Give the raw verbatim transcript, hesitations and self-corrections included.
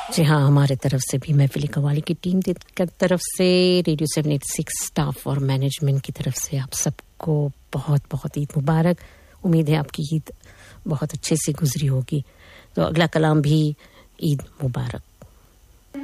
जी हाँ, हमारे तरफ से भी महफिल कव्वाली की टीम की तरफ से, radio seven eighty six staff और मैनेजमेंट की तरफ से आप सबको बहुत बहुत ईद मुबारक। उम्मीद है आपकी ईद बहुत अच्छे से गुजरी होगी। तो अगला कलाम भी ईद मुबारक।